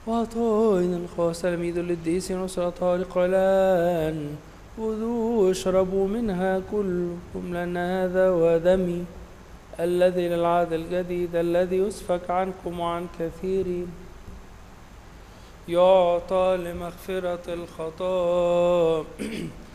وأعطينا الخاص تلاميذ القديسين وصلاتها لقلان خذوا واشربوا منها كلكم لأن هذا هو دمي الذي للعهد الجديد الذي يسفك عنكم وعن كثيرين يعطى لمغفرة الخطايا